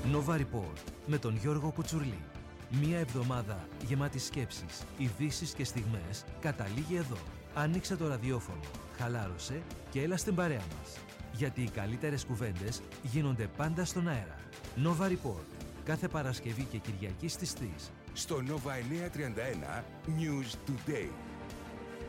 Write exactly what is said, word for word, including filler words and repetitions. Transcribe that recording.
Nova Report με τον Γιώργο Κουτσουρλή. Μία εβδομάδα γεμάτη σκέψεις, ειδήσεις και στιγμές καταλήγει εδώ. Άνοιξε το ραδιόφωνο, χαλάρωσε και έλα στην παρέα μας. Γιατί οι καλύτερες κουβέντες γίνονται πάντα στον αέρα. Nova Report. Κάθε Παρασκευή και Κυριακή στις τρεις. Στο Nova εννιακόσια τριάντα ένα News Today.